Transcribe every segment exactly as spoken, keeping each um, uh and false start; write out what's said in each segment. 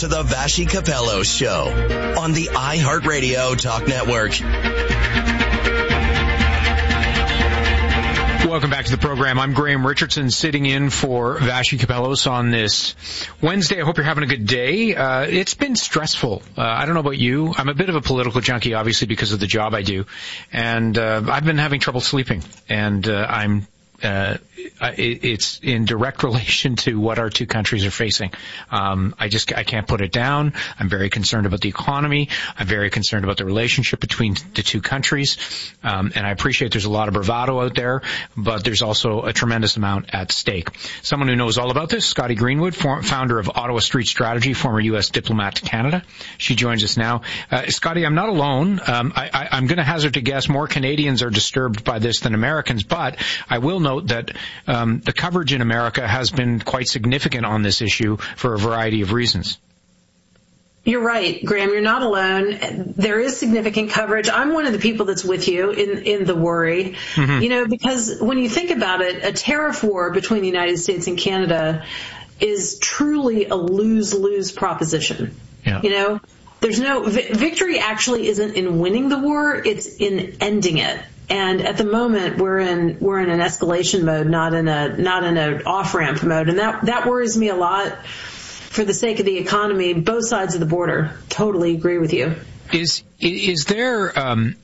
to the Vassy Capello Show on the iHeartRadio Talk Network. Welcome back to the program. I'm Graham Richardson, sitting in for Vassy Capellos on this Wednesday. I hope you're having a good day. Uh, it's been stressful. Uh, I don't know about you. I'm a bit of a political junkie, obviously, because of the job I do. And uh, I've been having trouble sleeping. And uh, I'm Uh, it's in direct relation to what our two countries are facing. Um, I just, I can't put it down. I'm very concerned about the economy. I'm very concerned about the relationship between the two countries. Um, and I appreciate there's a lot of bravado out there, but there's also a tremendous amount at stake. Someone who knows all about this, Scotty Greenwood, for, founder of Ottawa Street Strategy, former U S diplomat to Canada. She joins us now. Uh, Scotty, I'm not alone. Um, I, I, I'm going to hazard to guess more Canadians are disturbed by this than Americans, but I will note that um, the coverage in America has been quite significant on this issue for a variety of reasons. You're right, Graham. You're not alone. There is significant coverage. I'm one of the people that's with you in, in the worry. Mm-hmm. You know, because when you think about it, a tariff war between the United States and Canada is truly a lose-lose proposition. Yeah. You know, there's no vi- victory actually isn't in winning the war, it's in ending it. And at the moment, we're in we're in an escalation mode, not in a not in an off-ramp mode, and that that worries me a lot. For the sake of the economy, both sides of the border. Totally agree with you. Is is there um,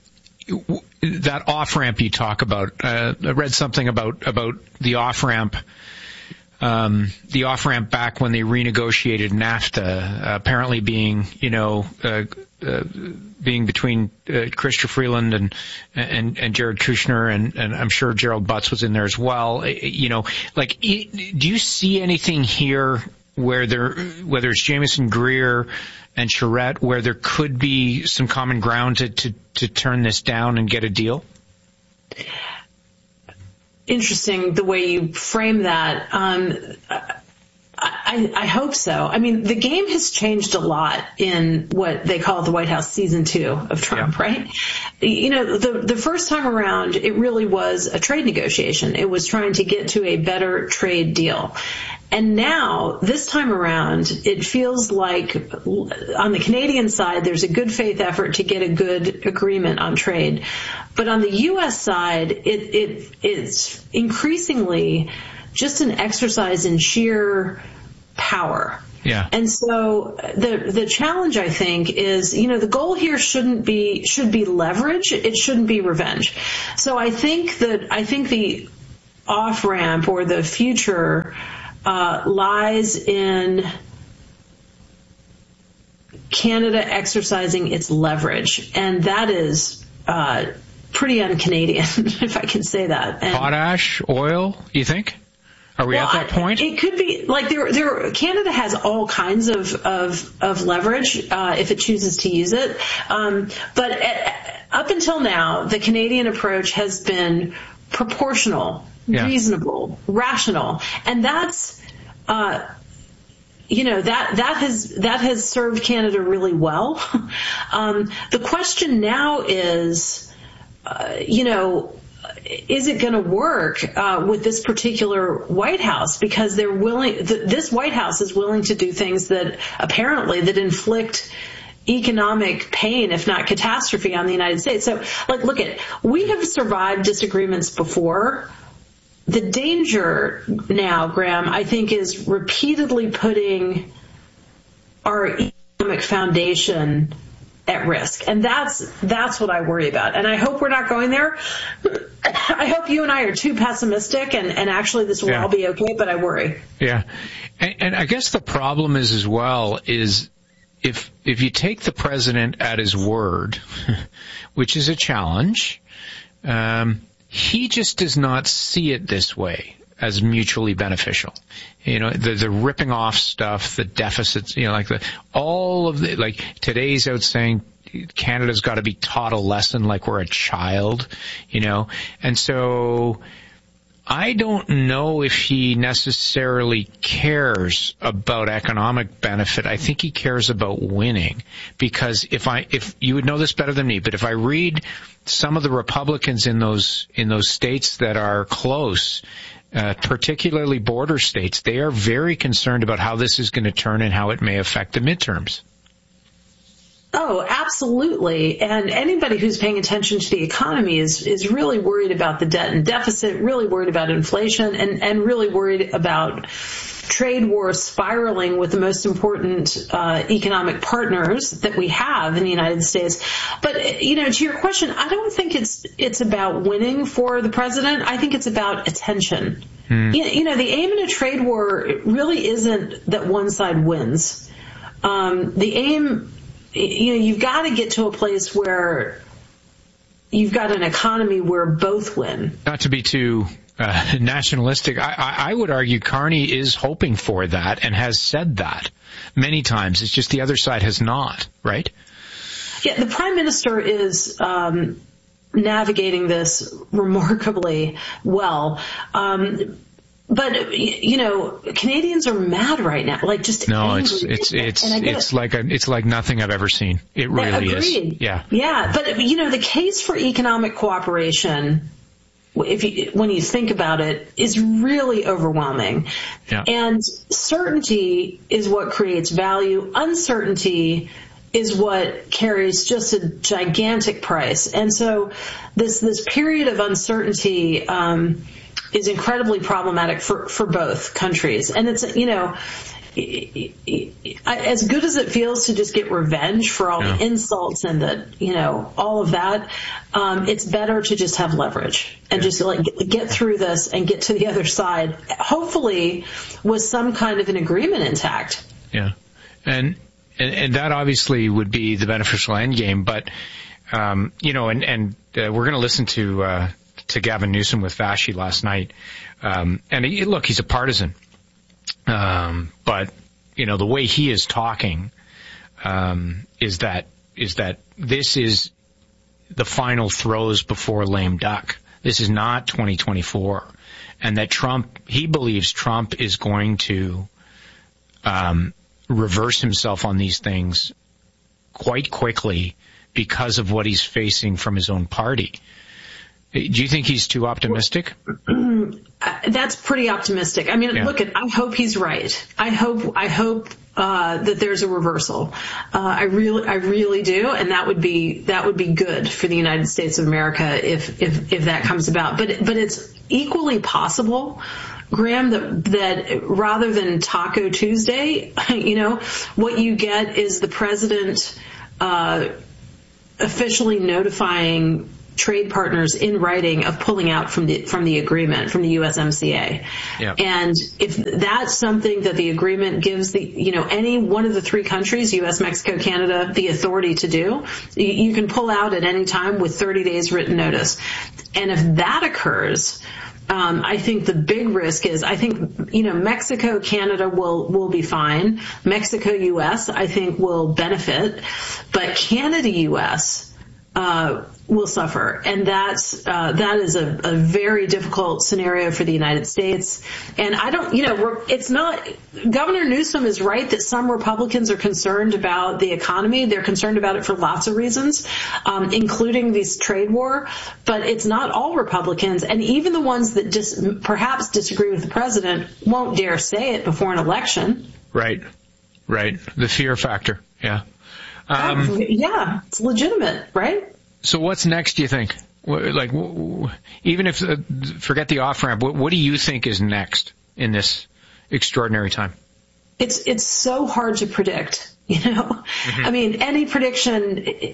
that off-ramp you talk about? Uh, I read something about about the off-ramp. Um, the off-ramp back when they renegotiated NAFTA, uh, apparently being, you know, uh, uh, being between uh, Chrystia Freeland and, and, and Jared Kushner, and, and I'm sure Gerald Butts was in there as well. You know, like, do you see anything here where there, whether it's Jameson Greer and Charette, where there could be some common ground to, to, to turn this down and get a deal? Interesting the way you frame that. Um, I, I hope so. I mean, the game has changed a lot in what they call the White House season two of Trump, yeah. Right? You know, the, the first time around, it really was a trade negotiation. It was trying to get to a better trade deal. And now, this time around, it feels like on the Canadian side, there's a good faith effort to get a good agreement on trade. But on the U S side, it, it it's increasingly just an exercise in sheer power. Yeah. And so the the challenge, I think, is, you know, the goal here shouldn't be should be leverage. It shouldn't be revenge. So I think that I think the off ramp or the future Uh, lies in Canada exercising its leverage, and that is uh, pretty un-Canadian, if I can say that. And, potash, oil, you think? Are we well, at that point? I, it could be like there. There, Canada has all kinds of of, of leverage uh, if it chooses to use it, um, but at, up until now, the Canadian approach has been proportional. Yeah. Reasonable, rational, and that's, uh, you know, that that has that has served Canada really well. um, the question now is, uh, you know, is it going to work uh, with this particular White House? Because they're willing. Th- this White House is willing to do things that apparently that inflict economic pain, if not catastrophe, on the United States. So, like, look at we have survived disagreements before. The danger now, Graham, I think, is repeatedly putting our economic foundation at risk. And that's that's what I worry about. And I hope we're not going there. I hope you and I are too pessimistic and, and actually this will yeah. all be okay, but I worry. Yeah. And, and I guess the problem is as well is if if you take the president at his word, which is a challenge, um, he just does not see it this way as mutually beneficial. You know, the, the ripping off stuff, the deficits, you know, like the, all of the, like today's out saying Canada's got to be taught a lesson like we're a child, you know, and so I don't know if he necessarily cares about economic benefit. I think he cares about winning, because if I, if you would know this better than me, but if I read some of the Republicans in those, in those states that are close, uh, particularly border states, they are very concerned about how this is going to turn and how it may affect the midterms. Oh, absolutely. And anybody who's paying attention to the economy is, is really worried about the debt and deficit, really worried about inflation, and, and really worried about trade wars spiraling with the most important uh, economic partners that we have in the United States. But, you know, to your question, I don't think it's it's about winning for the president. I think it's about attention. Hmm. You, you know, the aim in a trade war really isn't that one side wins. Um, the aim, you know, you've got to get to a place where you've got an economy where both win. Not to be too uh, nationalistic, I, I, I would argue Carney is hoping for that and has said that many times. It's just the other side has not, right? Yeah, the prime minister is um, navigating this remarkably well. Um, But, you know, Canadians are mad right now, like just no, angry. it's, it's, it's, it's like a, it's like nothing I've ever seen. It really Agreed. is. Yeah. Yeah. But, you know, the case for economic cooperation, if you, when you think about it, is really overwhelming. Yeah. And certainty is what creates value. Uncertainty is what carries just a gigantic price. And so this, this period of uncertainty, um, is incredibly problematic for, for both countries. And it's, you know, as good as it feels to just get revenge for all yeah. the insults and the, you know, all of that, um, it's better to just have leverage and yeah. just like get through this and get to the other side, hopefully with some kind of an agreement intact. Yeah. And, and, and that obviously would be the beneficial end game, but, um, you know, and, and, uh, we're going to listen to, uh, to Gavin Newsom with Vashi last night. Um, and he, look, he's a partisan. Um, but, you know, the way he is talking, um, is that, is that this is the final throws before lame duck. This is not twenty twenty-four. And that Trump, he believes Trump is going to, um, reverse himself on these things quite quickly because of what he's facing from his own party. Do you think he's too optimistic? That's pretty optimistic. I mean, yeah. look, at, I hope he's right. I hope, I hope, uh, that there's a reversal. Uh, I really, I really do. And that would be, that would be good for the United States of America if, if, if that comes about. But, but it's equally possible, Graham, that, that rather than Taco Tuesday, you know, what you get is the president, uh, officially notifying trade partners in writing of pulling out from the from the agreement, from the U S M C A. Yep. And if that's something that the agreement gives the, you know, any one of the three countries, U S, Mexico, Canada, the authority to do, you can pull out at any time with thirty days written notice. And if that occurs, Um, I think the big risk is, I think, you know, Mexico, Canada will, will be fine. Mexico, U S, I think will benefit, but Canada, U S, uh, will suffer. And that's, uh, that is a, a very difficult scenario for the United States. And I don't, you know, it's not, Governor Newsom is right that some Republicans are concerned about the economy. They're concerned about it for lots of reasons, um, including this trade war, but it's not all Republicans. And even the ones that just perhaps disagree with the president won't dare say it before an election. Right. Right. The fear factor. Yeah. Um, yeah, it's legitimate, right? So what's next, do you think? Like, even if, uh, forget the off-ramp, what, what do you think is next in this extraordinary time? It's, it's so hard to predict, you know? Mm-hmm. I mean, any prediction,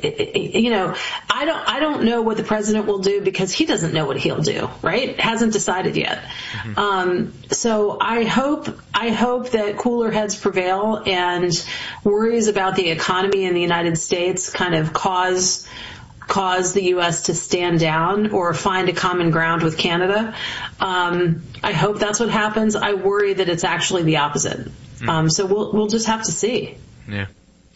you know, I don't, I don't know what the president will do because he doesn't know what he'll do, right? Hasn't decided yet. Mm-hmm. Um, so I hope, I hope that cooler heads prevail and worries about the economy in the United States kind of cause, cause the U S to stand down or find a common ground with Canada. Um, I hope that's what happens. I worry that it's actually the opposite. Mm. Um, so we'll, we'll just have to see. Yeah.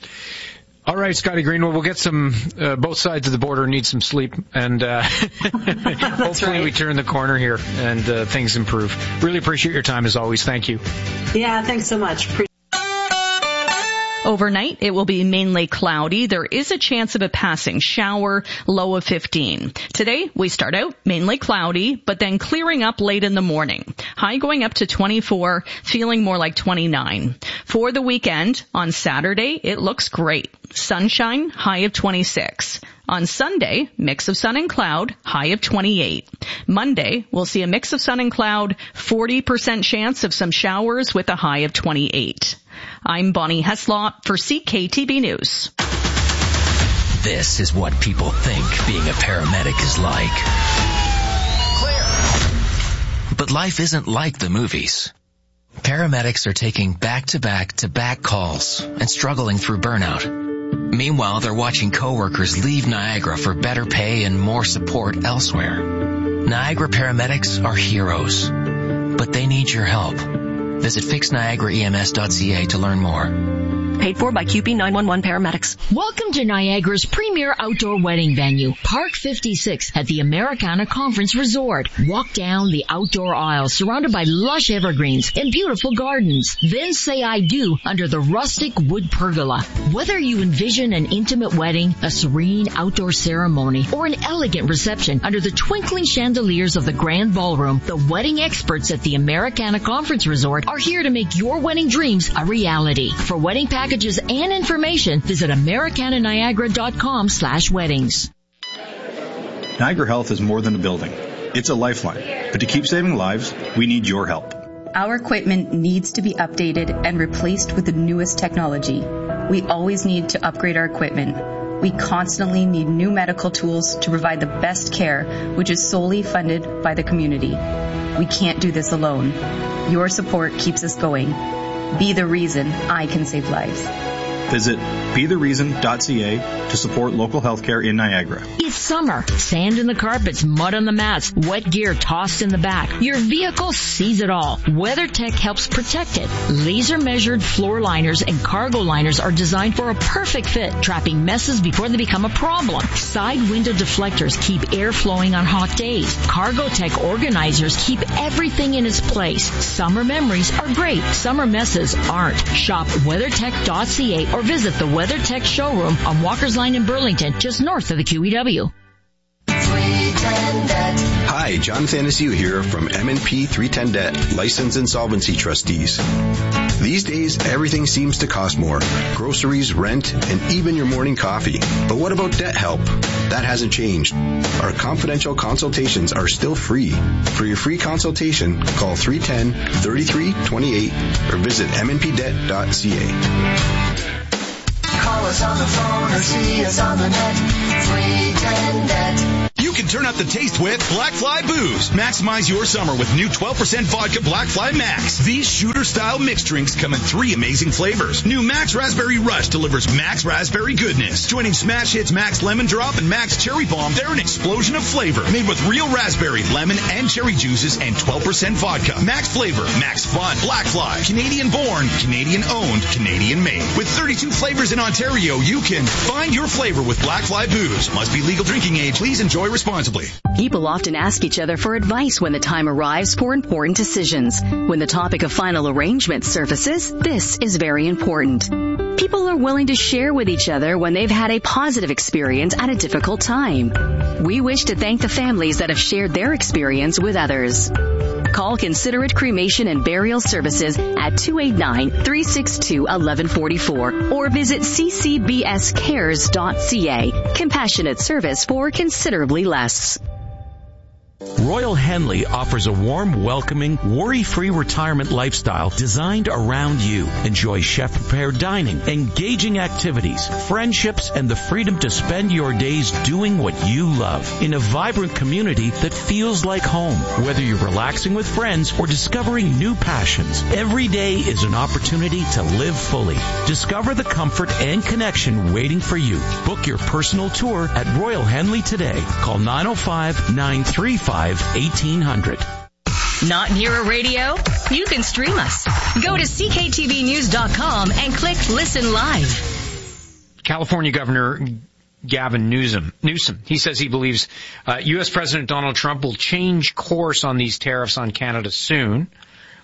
All right, Scotty Greenwald, we'll get some, uh, both sides of the border need some sleep, and uh, hopefully right. we turn the corner here and uh, things improve. Really appreciate your time as always. Thank you. Yeah, thanks so much. Appreciate Overnight, it will be mainly cloudy. There is a chance of a passing shower, low of fifteen. Today, we start out mainly cloudy, but then clearing up late in the morning. High going up to twenty-four, feeling more like twenty-nine. For the weekend, on Saturday, it looks great. Sunshine, high of twenty-six. On Sunday, mix of sun and cloud, high of twenty-eight. Monday, we'll see a mix of sun and cloud, forty percent chance of some showers with a high of twenty-eight. I'm Bonnie Heslop for C K T V News. This is what people think being a paramedic is like. Clear. But life isn't like the movies. Paramedics are taking back-to-back-to-back calls and struggling through burnout. Meanwhile, they're watching coworkers leave Niagara for better pay and more support elsewhere. Niagara paramedics are heroes, but they need your help. Visit fix niagara E M S dot C A to learn more. Paid for by Q P nine one one Paramedics. Welcome to Niagara's premier outdoor wedding venue, Park fifty-six at the Americana Conference Resort. Walk down the outdoor aisle surrounded by lush evergreens and beautiful gardens. Then say I do under the rustic wood pergola. Whether you envision an intimate wedding, a serene outdoor ceremony, or an elegant reception under the twinkling chandeliers of the grand ballroom, the wedding experts at the Americana Conference Resort are here to make your wedding dreams a reality. For wedding packages and information, visit Americana Niagara dot com slash weddings. Niagara Health is more than a building. It's a lifeline. But to keep saving lives, we need your help. Our equipment needs to be updated and replaced with the newest technology. We always need to upgrade our equipment. We constantly need new medical tools to provide the best care, which is solely funded by the community. We can't do this alone. Your support keeps us going. Be the reason I can save lives. Visit be the reason dot C A to support local healthcare in Niagara. It's summer. Sand in the carpets, mud on the mats, wet gear tossed in the back. Your vehicle sees it all. WeatherTech helps protect it. Laser-measured floor liners and cargo liners are designed for a perfect fit, trapping messes before they become a problem. Side window deflectors keep air flowing on hot days. Cargotech organizers keep everything in its place. Summer memories are great. Summer messes aren't. Shop weathertech dot C A or visit the WeatherTech showroom on Walker's Line in Burlington, just north of the Q E W. Hi, John Thanasiu here from M and P three ten Debt, Licensed Insolvency Trustees. These days, everything seems to cost more. Groceries, rent, and even your morning coffee. But what about debt help? That hasn't changed. Our confidential consultations are still free. For your free consultation, call three one zero, three three two eight or visit m n p debt dot c a. Call us on the phone or see us on the net. three ten Debt. You can turn up the taste with Black Fly Booze. Maximize your summer with new twelve percent vodka Black Fly Max. These shooter-style mixed drinks come in three amazing flavors. New Max Raspberry Rush delivers Max Raspberry goodness. Joining Smash Hits Max Lemon Drop and Max Cherry Bomb, they're an explosion of flavor. Made with real raspberry, lemon, and cherry juices and twelve percent vodka. Max flavor, Max fun. Black Fly. Canadian born, Canadian owned, Canadian made. With thirty-two flavors in Ontario, you can find your flavor with Black Fly Booze. Must be legal drinking age. Please enjoy responsibly. People often ask each other for advice when the time arrives for important decisions. When the topic of final arrangement surfaces, this is very important. People are willing to share with each other when they've had a positive experience at a difficult time. We wish to thank the families that have shared their experience with others. Call Considerate Cremation and Burial Services at two eight nine, three six two, one one four four or visit c c b s cares dot c a. Compassionate service for considerably less. Royal Henley offers a warm, welcoming, worry-free retirement lifestyle designed around you. Enjoy chef-prepared dining, engaging activities, friendships, and the freedom to spend your days doing what you love in a vibrant community that feels like home. Whether you're relaxing with friends or discovering new passions, every day is an opportunity to live fully. Discover the comfort and connection waiting for you. Book your personal tour at Royal Henley today. Call nine oh five, nine three five, eighteen hundred. Not near a radio? You can stream us. Go to c k t v news dot com and click Listen Live. California Governor Gavin Newsom, Newsom, he says he believes uh, U S President Donald Trump will change course on these tariffs on Canada soon.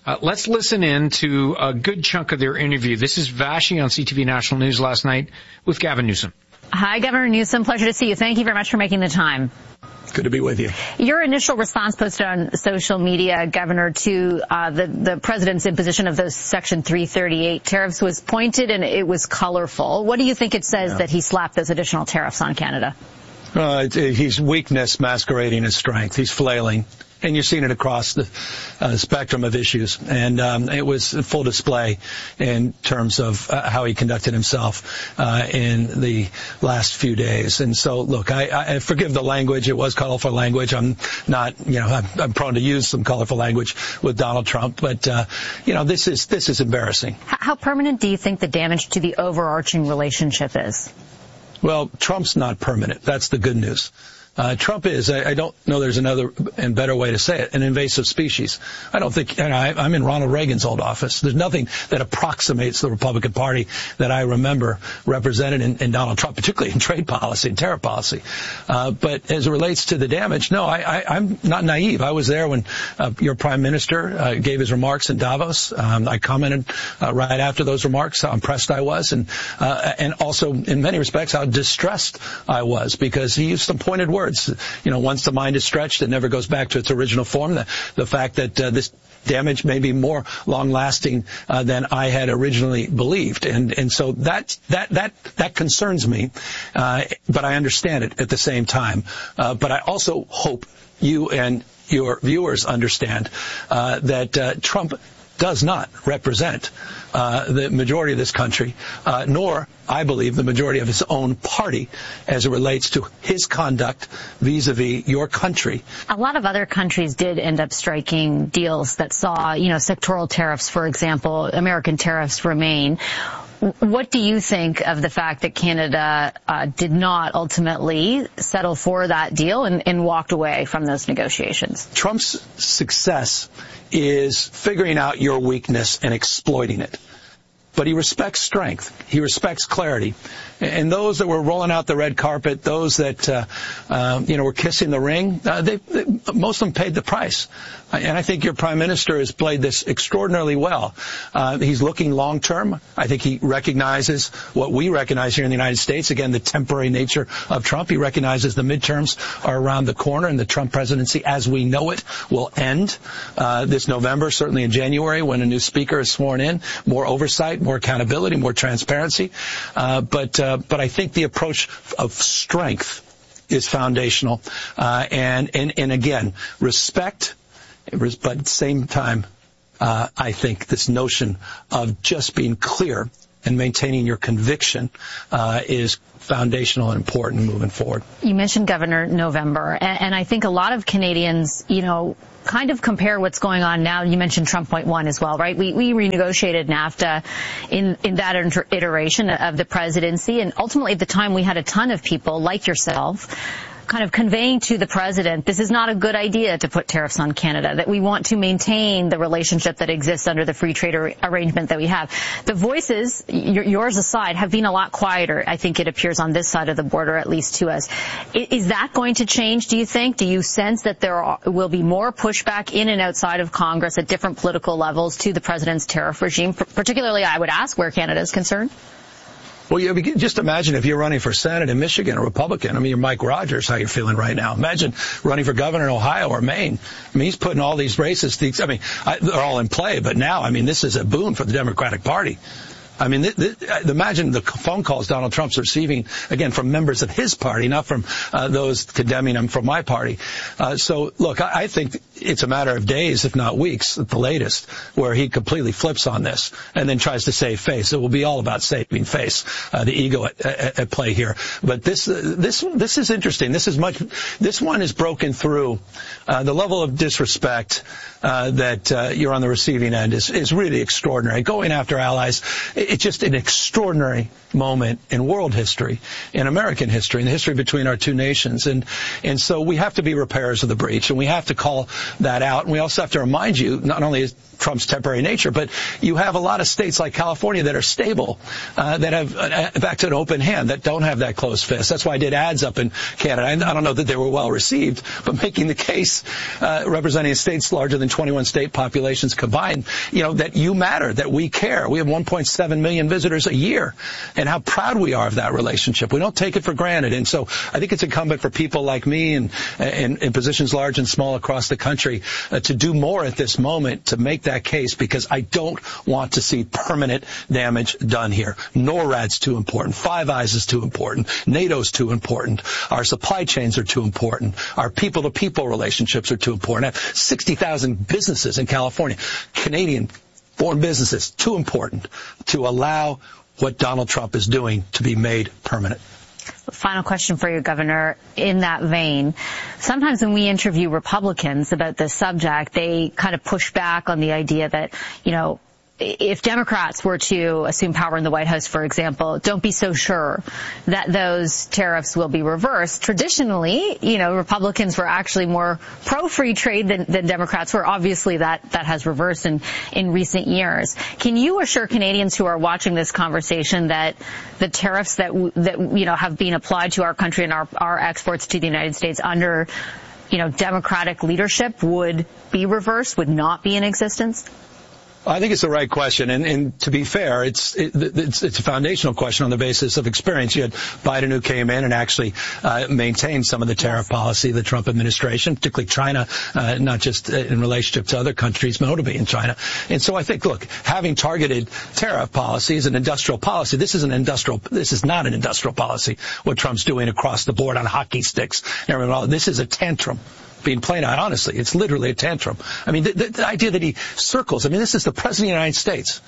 Uh, let's listen in to a good chunk of their interview. This is Vassy on C T V National News last night with Gavin Newsom. Hi, Governor Newsom. Pleasure to see you. Thank you very much for making the time. Good to be with you. Your initial response posted on social media, Governor, to uh, the, the president's imposition of those Section three thirty-eight tariffs was pointed and it was colorful. What do you think it says yeah. that he slapped those additional tariffs on Canada? Uh, he's weakness masquerading as strength. He's flailing. And you're seeing it across the uh, spectrum of issues. And um, it was a full display in terms of uh, how he conducted himself uh, in the last few days. And so, look, I, I forgive the language. It was colorful language. I'm not, you know, I'm, I'm prone to use some colorful language with Donald Trump. But, uh, you know, this is this is embarrassing. How permanent do you think the damage to the overarching relationship is? Well, Trump's not permanent. That's the good news. Uh, Trump is, I, I don't know there's another and better way to say it, an invasive species. I don't think, and I, I'm in Ronald Reagan's old office. There's nothing that approximates the Republican Party that I remember represented in, in Donald Trump, particularly in trade policy and tariff policy. Uh, but as it relates to the damage, no, I, I, I'm not naive. I was there when uh, your prime minister uh, gave his remarks in Davos. Um, I commented uh, right after those remarks how impressed I was, and uh, and also in many respects how distressed I was, because he used some pointed words. You know, once the mind is stretched, it never goes back to its original form. The, the fact that uh, this damage may be more long-lasting uh, than I had originally believed, and and so that that that that concerns me. Uh, but I understand it at the same time. Uh, but I also hope you and your viewers understand uh, that uh, Trump does not represent uh, the majority of this country, uh, nor, I believe, the majority of his own party as it relates to his conduct vis-a-vis your country. A lot of other countries did end up striking deals that saw, you know, sectoral tariffs, for example, American tariffs remain. What do you think of the fact that Canada uh, did not ultimately settle for that deal and, and walked away from those negotiations? Trump's success is figuring out your weakness and exploiting it. But he respects strength. He respects clarity. And those that were rolling out the red carpet, those that, uh, um, you know, were kissing the ring, uh, they, they, most of them paid the price. And I think your prime minister has played this extraordinarily well. Uh, he's looking long term. I think he recognizes what we recognize here in the United States. Again, the temporary nature of Trump. He recognizes the midterms are around the corner, and the Trump presidency, as we know it, will end uh, this November, certainly in January, when a new speaker is sworn in. More oversight, more accountability, more transparency. Uh, but uh, but I think the approach of strength is foundational. Uh, and, and, and again, respect, but at the same time, uh, I think this notion of just being clear and maintaining your conviction uh, is foundational and important moving forward. You mentioned Governor November, and, and I think a lot of Canadians, you know, kind of compare what's going on now. You mentioned Trump point one as well, right? We, we renegotiated NAFTA in, in that inter- iteration of the presidency, and ultimately at the time we had a ton of people like yourself kind of conveying to the president, this is not a good idea to put tariffs on Canada, that we want to maintain the relationship that exists under the free trade ar- arrangement that we have. The voices, y- yours aside, have been a lot quieter, I think it appears, on this side of the border, at least to us. I- is that going to change, do you think? Do you sense that there are, will be more pushback in and outside of Congress at different political levels to the president's tariff regime, P- particularly, I would ask, where Canada is concerned? Well, you just imagine if you're running for Senate in Michigan, a Republican. I mean, you're Mike Rogers, how you're feeling right now. Imagine running for governor in Ohio or Maine. I mean, he's putting all these races, I mean, I, they're all in play, but now, I mean, this is a boon for the Democratic Party. I mean, th- th- imagine the phone calls Donald Trump's receiving, again, from members of his party, not from uh, those condemning him from my party. Uh, so, look, I-, I think it's a matter of days, if not weeks, at the latest, where he completely flips on this and then tries to save face. It will be all about saving face, uh, the ego at, at, at play here. But this, uh, this, this is interesting. This is much. This one is broken through. Uh, the level of disrespect uh, that uh, you're on the receiving end is is really extraordinary. Going after allies. It's just an extraordinary moment in world history, in American history, in the history between our two nations. And and so we have to be repairers of the breach, and we have to call that out. And we also have to remind you, not only is Trump's temporary nature, but you have a lot of states like California that are stable, uh, that have uh, back to an open hand, that don't have that closed fist. That's why I did ads up in Canada. I, I don't know that they were well received, but making the case, uh, representing states larger than twenty-one state populations combined, you know, that you matter, that we care. We have one point seven million visitors a year, and how proud we are of that relationship. We don't take it for granted. And so I think it's incumbent for people like me and in positions large and small across the country uh, to do more at this moment to make that case, because I don't want to see permanent damage done here. NORAD's too important. Five Eyes is too important. NATO's too important. Our supply chains are too important. Our people-to-people relationships are too important. I have sixty thousand businesses in California, Canadian foreign businesses, too important to allow what Donald Trump is doing to be made permanent. Final question for you, Governor. In that vein, sometimes when we interview Republicans about this subject, they kind of push back on the idea that, you know, if Democrats were to assume power in the White House, for example, don't be so sure that those tariffs will be reversed. Traditionally, you know, Republicans were actually more pro-free trade than, than Democrats were. Obviously, that, that has reversed in, in recent years. Can you assure Canadians who are watching this conversation that the tariffs that, that you know, have been applied to our country and our, our exports to the United States under, you know, Democratic leadership would be reversed, would not be in existence? I think it's the right question, and, and to be fair, it's, it, it's it's a foundational question on the basis of experience. You had Biden, who came in and actually uh, maintained some of the tariff policy of the Trump administration, particularly China, uh, not just in relationship to other countries, notably in China. And so I think, look, having targeted tariff policy is an industrial policy. This is an industrial. This is not an industrial policy. What Trump's doing across the board on hockey sticks, this is a tantrum. Being plain out, honestly, it's literally a tantrum. I mean, the, the, the idea that he circles, I mean, this is the President of the United States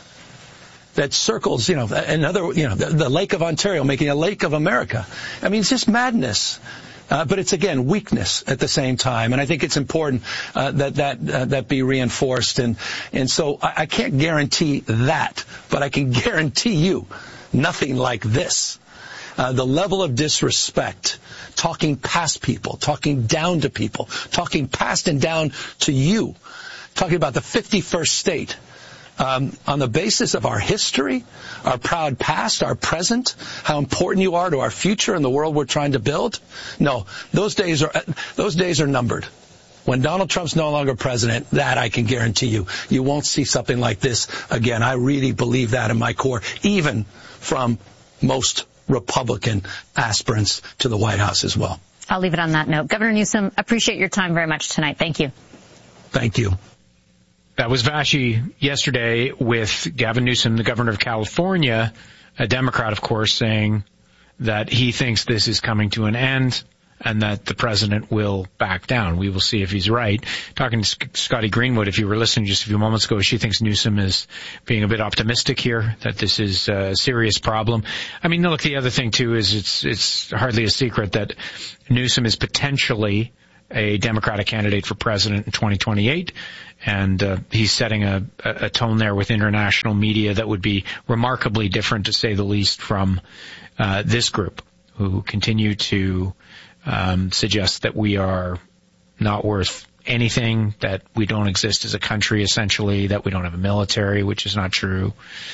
that circles, you know, another, you know, the, the Lake of Ontario, making a Lake of America. I mean, it's just madness. Uh, but it's, again, weakness at the same time. And I think it's important uh, that that uh, that be reinforced. And, and so I, I can't guarantee that, but I can guarantee you nothing like this. Uh, the level of disrespect, talking past people, talking down to people, talking past and down to you, talking about the fifty-first state, um, on the basis of our history, our proud past, our present, how important you are to our future and the world we're trying to build. No, those days are those days are numbered. When Donald Trump's no longer president, that I can guarantee you, you won't see something like this again. I really believe that in my core, even from most Republican aspirants to the White House as well. I'll leave it on that note. Governor Newsom, appreciate your time very much tonight. Thank you. Thank you. That was Vashi yesterday with Gavin Newsom, the governor of California, a Democrat, of course, saying that he thinks this is coming to an end and that the president will back down. We will see if he's right. Talking to Scotty Greenwood, if you were listening just a few moments ago, she thinks Newsom is being a bit optimistic here, that this is a serious problem. I mean, look, the other thing, too, is it's it's hardly a secret that Newsom is potentially a Democratic candidate for president in twenty twenty-eight, and uh, he's setting a, a tone there with international media that would be remarkably different, to say the least, from uh, this group, who continue to Um, suggests that we are not worth anything, that we don't exist as a country, essentially, that we don't have a military, which is not true.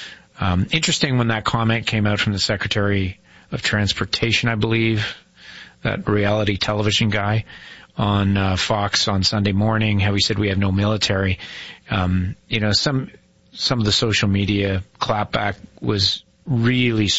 Um, interesting when that comment came out from the Secretary of Transportation, I believe, that reality television guy on uh, Fox on Sunday morning, how he said we have no military. Um, you know, some some of the social media clapback was really